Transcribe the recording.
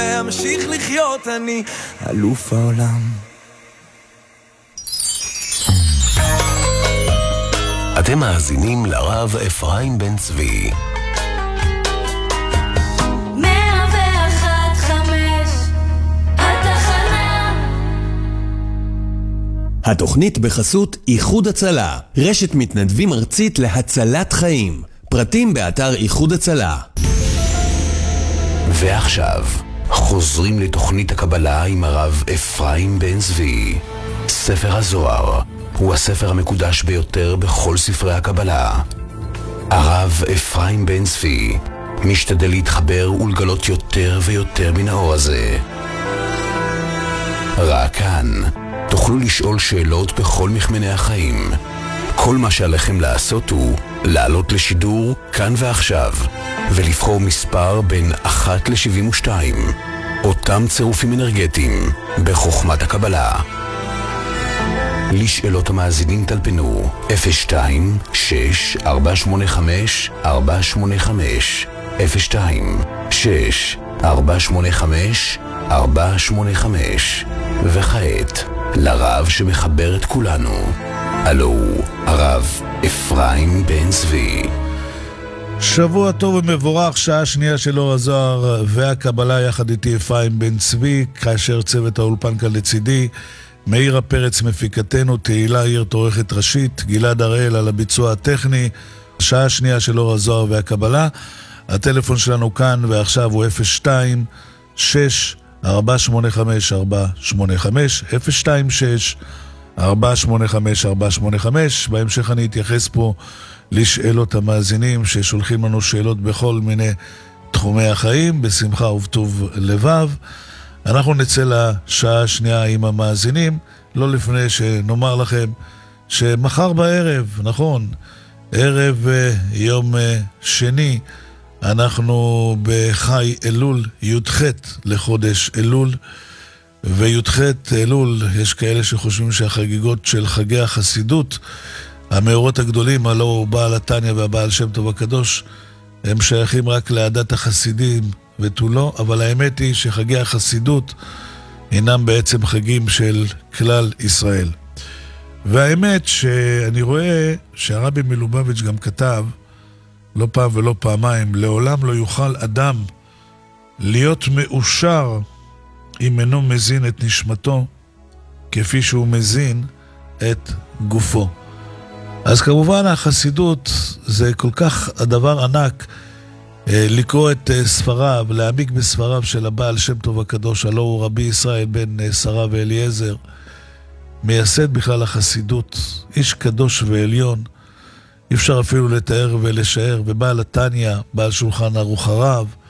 אמשיך לחיות, אני אלוף העולם. אתם מאזינים לרב אפרים בן צבי. 101.5 התחנה. התוכנית בחסות איחוד הצלה, רשת מתנדבים ארצית להצלת חיים. פרטים באתר איחוד הצלה. ועכשיו חוזרים לתוכנית הקבלה עם הרב אפרים בן צבי. ספר הזוהר הוא הספר המקודש ביותר בכל ספרי הקבלה. הרב אפרים בן צבי משתדל להתחבר ולגלות יותר ויותר מן האור הזה. רק כאן תוכלו לשאול שאלות בכל מכמני החיים. כל מה שעליכם לעשות הוא לעלות לשידור כאן ועכשיו ולבחור מספר בין 1 ל-72, אותם צירופים אנרגטיים בחוכמת הקבלה. לשאלות המאזינים טלפנו 02-6-485-485 02-6-485-485. וכעת לרב שמחבר את כולנו, הלו הרב אפרים בן צבי. שבוע טוב ומבורך, שעה שנייה של אור הזוהר והקבלה יחד איתי אפרים בן צבי, כאשר צוות האולפן כאן לצידי, מאיר הפרץ מפיקתנו, תהילה עיר תורכת ראשית, גלעד הראל על הביצוע הטכני. שעה שנייה של אור הזוהר והקבלה. הטלפון שלנו כאן ועכשיו הוא 02-6-485-485 02-6-485-485. בהמשך אני אתייחס פה לשאלות המאזינים ששולחים לנו שאלות בכל מיני תחומי החיים, בשמחה ובטוב לבב. אנחנו נצא לשעה השנייה עם המאזינים, לא לפני שנאמר לכם שמחר בערב, נכון, ערב יום שני, אנחנו בחי אלול, י"ח לחודש אלול, וי"ח אלול, יש כאלה שחושבים שהחגיגות של חגי החסידות, המאורות הגדולים, הלא הוא בעל התניא והבעל שם טוב הקדוש, הם שייכים רק לעדת החסידים ותו לא, אבל האמת היא שחגי החסידות אינם בעצם חגים של כלל ישראל. והאמת שאני רואה שהרבי מלובביץ' גם כתב, לא פעם ולא פעמיים, לעולם לא יוכל אדם להיות מאושר אם אינו מזין את נשמתו כפי שהוא מזין את גופו. אז כמובן החסידות זה כל כך הדבר ענק, לקרוא את ספריו, להעמיק בספריו של הבעל שם טוב הקדוש, הלא הוא רבי ישראל בן שרה ואליעזר, מייסד בכלל החסידות, איש קדוש ועליון, אי אפשר אפילו לתאר ולשער, ובעל התניא, בעל שולחן ערוך הרב,